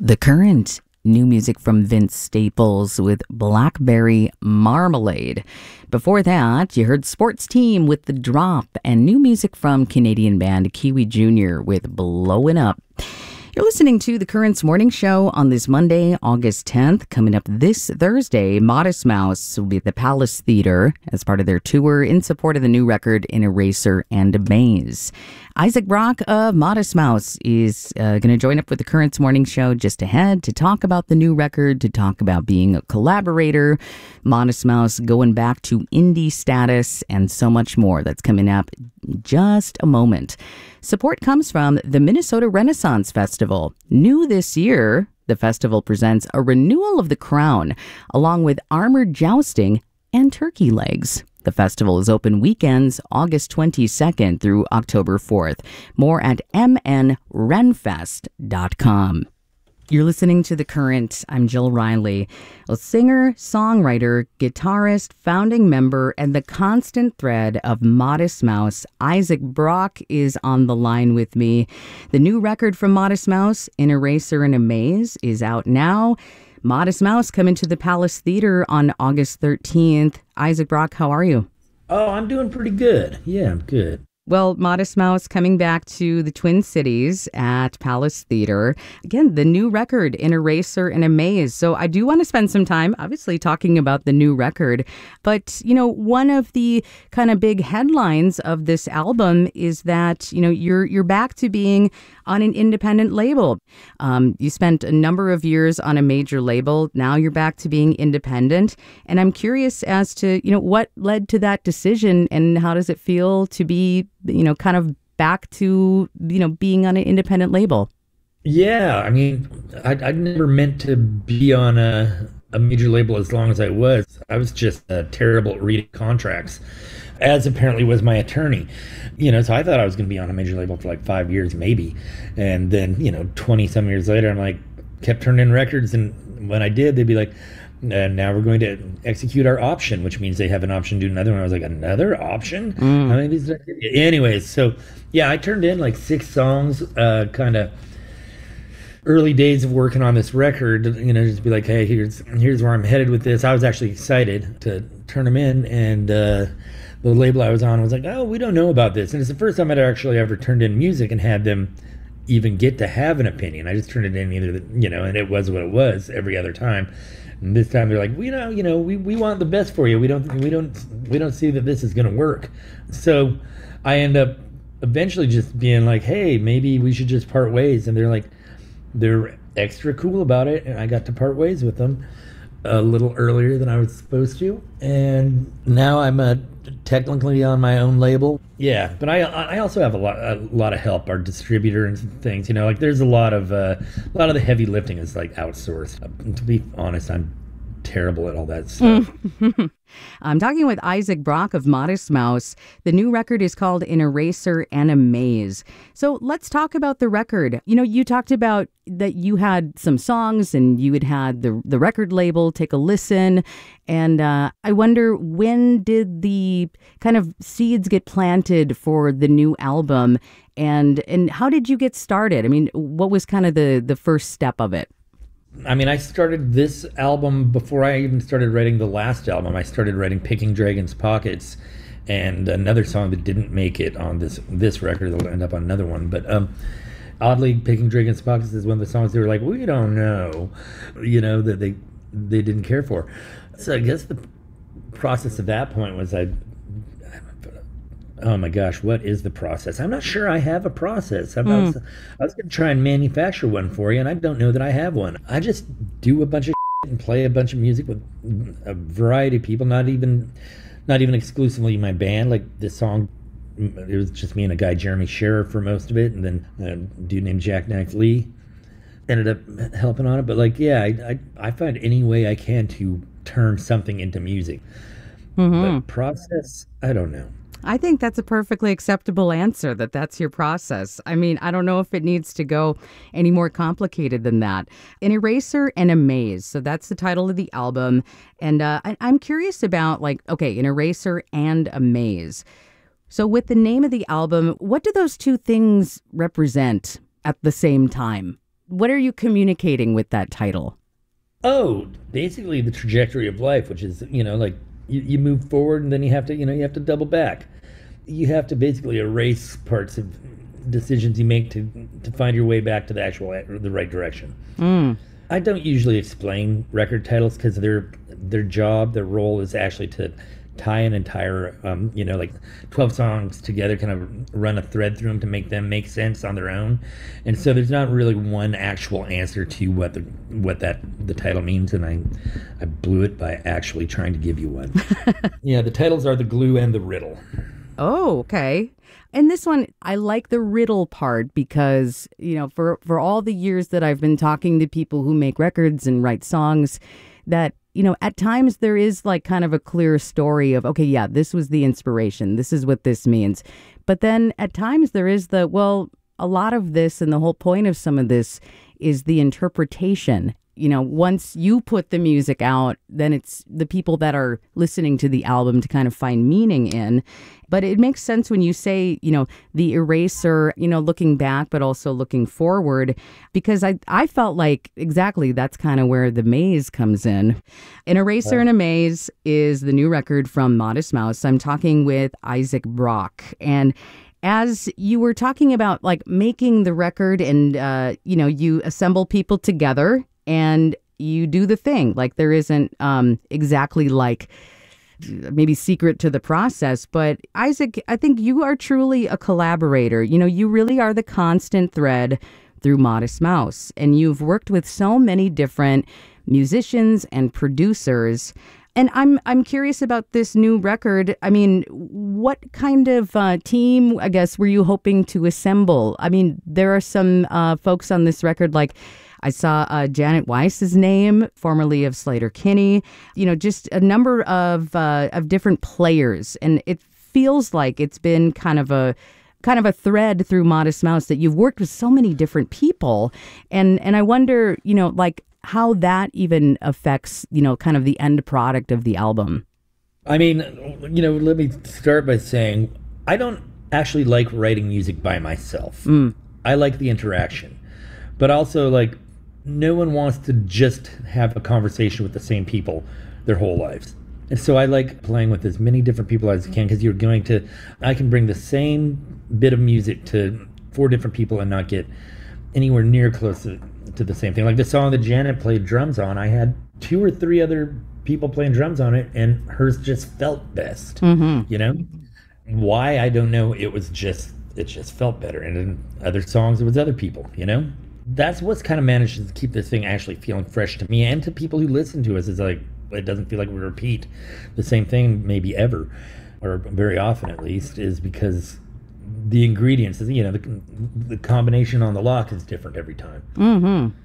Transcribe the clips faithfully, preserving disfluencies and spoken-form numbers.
The Current. New music from Vince Staples with Blackberry Marmalade. Before that, you heard Sports Team with The Drop and new music from Canadian band Kiwi Junior with Blowin' Up. You're listening to The Current's Morning Show on this Monday, August tenth. Coming up this Thursday, Modest Mouse will be at the Palace Theatre as part of their tour in support of the new record In Eraser and Amaze. Isaac Brock of Modest Mouse is uh, going to join up with The Current's Morning Show just ahead to talk about the new record, to talk about being a collaborator, Modest Mouse going back to indie status, and so much more. That's coming up in just a moment. Support comes from the Minnesota Renaissance Festival. New this year, the festival presents a renewal of The Crown, along with armored jousting and turkey legs. The festival is open weekends, August twenty-second through October fourth. More at m n renfest dot com. You're listening to The Current. I'm Jill Riley, a singer, songwriter, guitarist, founding member, and the constant thread of Modest Mouse. Isaac Brock is on the line with me. The new record from Modest Mouse, In Eraser and Amaze, is out now. Modest Mouse coming to the Palace Theatre on August thirteenth. Isaac Brock, how are you? Oh, I'm doing pretty good. Yeah, I'm good. Well, Modest Mouse coming back to the Twin Cities at Palace Theatre. Again, the new record, In Eraser and Amaze. So I do want to spend some time, obviously, talking about the new record. But, you know, one of the kind of big headlines of this album is that, you know, you're you're back to being on an independent label. Um, you spent a number of years on a major label. Now you're back to being independent. And I'm curious as to, you know, what led to that decision and how does it feel to be, you know, kind of back to, you know, being on an independent label? Yeah, I mean, I, I never meant to be on a, a major label as long as I was. I was just uh, terrible at reading contracts, as apparently was my attorney. You know, so I thought I was going to be on a major label for like five years, maybe. And then, you know, twenty some years later, I'm like, kept turning in records. And when I did, they'd be like, and now we're going to execute our option, which means they have an option to do another one. I was like, another option? Mm. How many of these did I get? Anyways, so yeah, I turned in like six songs, uh, kind of early days of working on this record, you know, just be like, hey, here's here's where I'm headed with this. I was actually excited to turn them in, and uh, the label I was on was like, oh, we don't know about this. And it's the first time I'd actually ever turned in music and had them even get to have an opinion. I just turned it in either, you know, and it was what it was every other time. And this time they're like, we know, you know, we, we want the best for you. We don't, we don't, we don't see that this is going to work. So I end up eventually just being like, hey, maybe we should just part ways. And they're like, they're extra cool about it. And I got to part ways with them a little earlier than I was supposed to. And now I'm uh, technically on my own label. Yeah, but I I also have a lot a lot of help. Our distributor and things, you know, like there's a lot of uh, a lot of the heavy lifting is like outsourced. Uh, to be honest, I'm terrible at all that stuff. I'm talking with Isaac Brock of Modest Mouse. The new record is called In Eraser and Amaze. So let's talk about the record. You know, you talked about that you had some songs and you had had the, the record label take a listen. And uh, I wonder, when did the kind of seeds get planted for the new album? And and how did you get started? I mean, what was kind of the, the first step of it? I mean, I started this album before I even started writing the last album. I started writing Picking Dragons' Pockets and another song that didn't make it on this this record. That'll end up on another one. But um, oddly, Picking Dragons' Pockets is one of the songs they were like, we don't know, you know, that they they didn't care for. So I guess the process at that point was I, oh my gosh, what is the process? I'm not sure I have a process. I'm, Mm. I was, I was going to try and manufacture one for you, and I don't know that I have one. I just do a bunch of and play a bunch of music with a variety of people, not even not even exclusively my band. Like this song, it was just me and a guy, Jeremy Scherer, for most of it, and then a dude named Jackknife Lee ended up helping on it. But like, yeah, I, I, I find any way I can to turn something into music. Mm-hmm. But process, I don't know. I think that's a perfectly acceptable answer, that that's your process. I mean, I don't know if it needs to go any more complicated than that. In Eraser and Amaze, so that's the title of the album. And uh, I, I'm curious about, like, okay, In Eraser and Amaze. So with the name of the album, what do those two things represent at the same time? What are you communicating with that title? Oh, basically the trajectory of life, which is, you know, like you, you move forward and then you have to, you know, you have to double back. You have to basically erase parts of decisions you make to to find your way back to the actual, the right direction. Mm. I don't usually explain record titles because their their job, their role is actually to tie an entire, um, you know, like twelve songs together, kind of run a thread through them to make them make sense on their own. And so there's not really one actual answer to what the what that the title means. And I I blew it by actually trying to give you one. Yeah, the titles are the glue and the riddle. Oh, okay. And this one, I like the riddle part because, you know, for, for all the years that I've been talking to people who make records and write songs, that, you know, at times there is like kind of a clear story of, okay, yeah, this was the inspiration. This is what this means. But then at times there is the, well, a lot of this and the whole point of some of this is the interpretation. You know, once you put the music out, then it's the people that are listening to the album to kind of find meaning in. But it makes sense when you say, you know, the eraser, you know, looking back, but also looking forward, because I, I felt like exactly that's kind of where the maze comes in. An Eraser and a Maze is the new record from Modest Mouse. I'm talking with Isaac Brock. And as you were talking about like making the record and, uh, you know, you assemble people together and you do the thing. Like there isn't um, exactly like maybe secret to the process. But Isaac, I think you are truly a collaborator. You know, you really are the constant thread through Modest Mouse. And you've worked with so many different musicians and producers. And I'm I'm curious about this new record. I mean, what kind of uh, team, I guess, were you hoping to assemble? I mean, there are some uh, folks on this record like I saw uh, Janet Weiss's name, formerly of Sleater-Kinney, you know, just a number of uh, of different players. And it feels like it's been kind of a kind of a thread through Modest Mouse that you've worked with so many different people. And and I wonder, you know, like how that even affects, you know, kind of the end product of the album. I mean, you know, let me start by saying I don't actually like writing music by myself. Mm. I like the interaction. But also, like, no one wants to just have a conversation with the same people their whole lives. And so I like playing with as many different people as I can, because you're going to, I can bring the same bit of music to four different people and not get anywhere near close to, to the same thing. Like the song that Janet played drums on, I had two or three other people playing drums on it, and hers just felt best. Mm-hmm. You know? Why, I don't know. It was just, it just felt better. And in other songs, it was other people, you know? That's what's kind of managed to keep this thing actually feeling fresh to me and to people who listen to us. It's like, it doesn't feel like we repeat the same thing maybe ever, or very often at least, is because the ingredients, you know, the, the combination on the lock is different every time. Mm-hmm.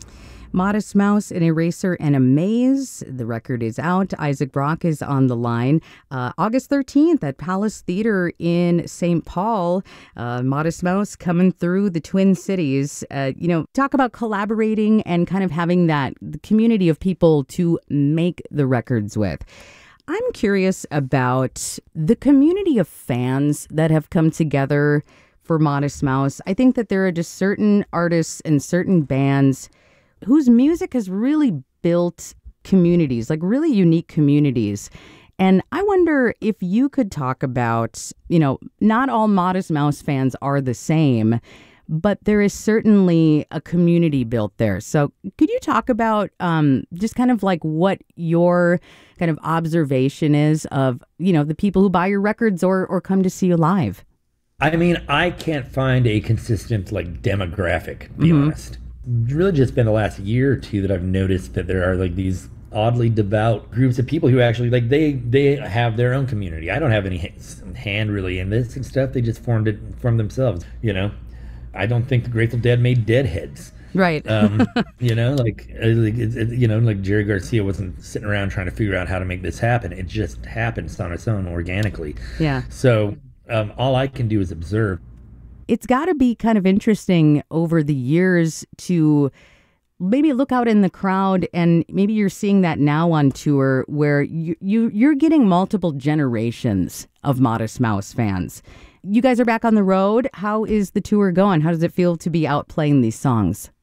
Modest Mouse, An Eraser and a Maze. The record is out. Isaac Brock is on the line. Uh, August thirteenth at Palace Theater in Saint Paul. Uh, Modest Mouse coming through the Twin Cities. Uh, you know, talk about collaborating and kind of having that community of people to make the records with. I'm curious about the community of fans that have come together for Modest Mouse. I think that there are just certain artists and certain bands whose music has really built communities, like really unique communities. And I wonder if you could talk about, you know, not all Modest Mouse fans are the same, but there is certainly a community built there. So could you talk about um, just kind of like what your kind of observation is of, you know, the people who buy your records or or come to see you live? I mean, I can't find a consistent like demographic, to be Mm-hmm. honest. It's really just been the last year or two that I've noticed that there are like these oddly devout groups of people who actually like they they have their own community. I don't have any hand really in this and stuff. They just formed it from themselves, you know. I don't think the Grateful Dead made Deadheads. Right. um, you know, like, like it, it, you know, like Jerry Garcia wasn't sitting around trying to figure out how to make this happen. It just happens on its own organically. Yeah. So um, all I can do is observe. It's got to be kind of interesting over the years to maybe look out in the crowd, and maybe you're seeing that now on tour where you, you you're getting multiple generations of Modest Mouse fans. You guys are back on the road. How is the tour going? How does it feel to be out playing these songs?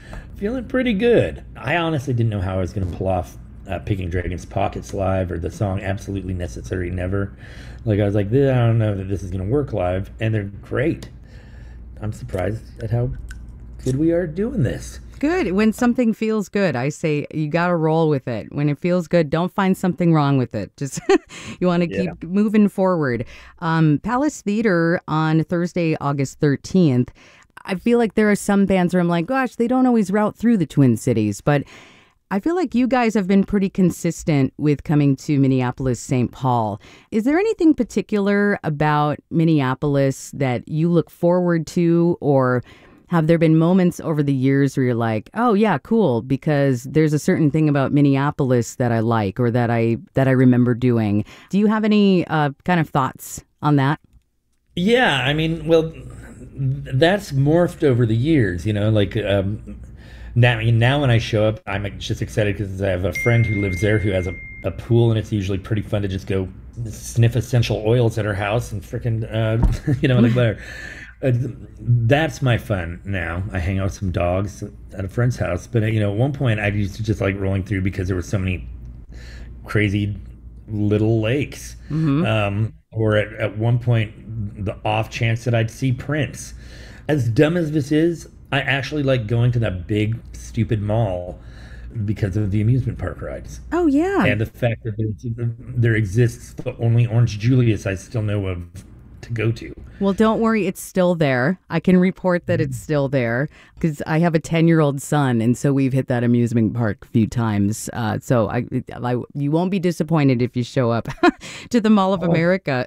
Feeling pretty good. I honestly didn't know how I was going to pull off uh, Picking Dragons Pockets live or the song Absolutely Necessary Never. Like, I was like, I don't know that this is going to work live. And they're great. I'm surprised at how good we are doing this. Good. When something feels good, I say you got to roll with it. When it feels good, don't find something wrong with it. Just you want to Yeah. keep moving forward. Um, Palace Theater on Thursday, August thirteenth. I feel like there are some bands where I'm like, gosh, they don't always route through the Twin Cities, but I feel like you guys have been pretty consistent with coming to Minneapolis, Saint Paul. Is there anything particular about Minneapolis that you look forward to, or have there been moments over the years where you're like, oh yeah, cool, because there's a certain thing about Minneapolis that I like or that I that I remember doing? Do you have any uh, kind of thoughts on that? Yeah, I mean, well, that's morphed over the years, you know, like um, now, I mean, now when I show up, I'm just excited because I have a friend who lives there who has a, a pool, and it's usually pretty fun to just go sniff essential oils at her house and freaking, uh, you know, like whatever. Uh, that's my fun now. I hang out with some dogs at a friend's house. But, uh, you know, at one point I used to just like rolling through because there were so many crazy little lakes. Mm-hmm. Um, or at, at one point, the off chance that I'd see Prince. As dumb as this is, I actually like going to that big, stupid mall because of the amusement park rides. Oh, yeah. And the fact that there's, there exists the only Orange Julius I still know of to go to. Well, don't worry, it's still there. I can report that it's still there because I have a ten-year-old son, and so we've hit that amusement park a few times. Uh, so I, I, you won't be disappointed if you show up to the Mall of Oh. America.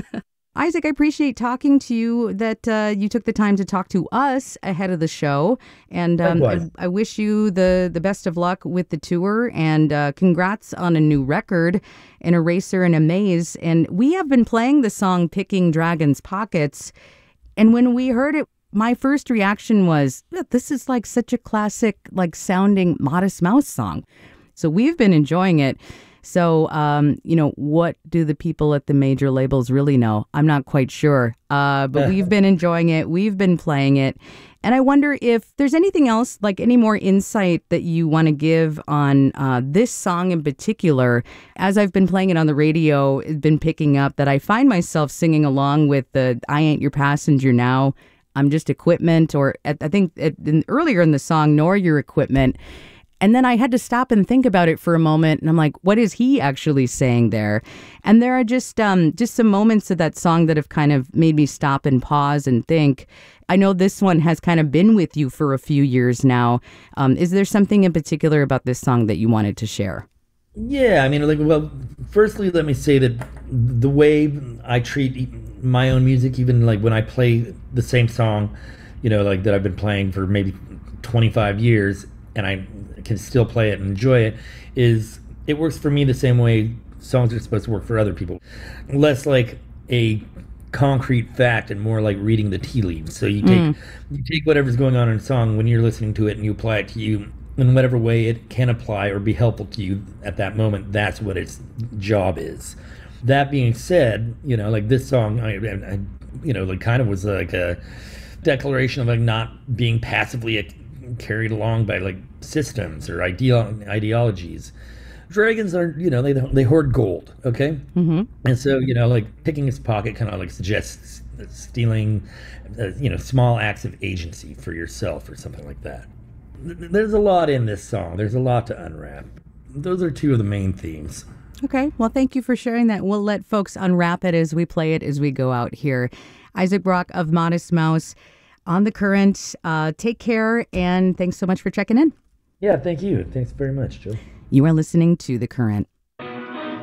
Isaac, I appreciate talking to you, that uh, you took the time to talk to us ahead of the show. And um, I, Likewise. I wish you the, the best of luck with the tour, and uh, congrats on a new record, An Eraser and a Maze. And we have been playing the song Picking Dragons Pockets. And when we heard it, my first reaction was, "Yeah, this is like such a classic, like sounding Modest Mouse song." So we've been enjoying it. So, um, you know, what do the people at the major labels really know? I'm not quite sure. Uh, but we've been enjoying it. We've been playing it. And I wonder if there's anything else, like any more insight that you want to give on uh, this song in particular. As I've been playing it on the radio, it's been picking up that I find myself singing along with the I Ain't Your Passenger Now, I'm Just Equipment, or at, I think at, in, earlier in the song, Nor Your Equipment. And then I had to stop and think about it for a moment. And I'm like, what is he actually saying there? And there are just um, just some moments of that song that have kind of made me stop and pause and think. I know this one has kind of been with you for a few years now. Um, is there something in particular about this song that you wanted to share? Yeah, I mean, like, well, firstly, let me say that the way I treat my own music, even like when I play the same song, you know, like that I've been playing for maybe twenty-five years, and I can still play it and enjoy it, is it works for me the same way songs are supposed to work for other people. Less like a concrete fact and more like reading the tea leaves. So you take Mm. you take whatever's going on in a song when you're listening to it and you apply it to you in whatever way it can apply or be helpful to you at that moment. That's what its job is. That being said, you know, like this song, I, I you know, like kind of was like a declaration of like not being passively carried along by like systems or ideal ideologies. Dragons are, you know, they they hoard gold, okay? Mm-hmm. And so, you know, like picking his pocket kind of like suggests stealing, uh, you know, small acts of agency for yourself or something like that. Th- There's a lot in this song. There's a lot to unwrap. Those are two of the main themes. Okay. Well, thank you for sharing that. We'll let folks unwrap it as we play it as we go out here. Isaac Brock of Modest Mouse on The Current. Uh, take care, and thanks so much for checking in. Yeah, thank you. Thanks very much, Joe. You are listening to The Current.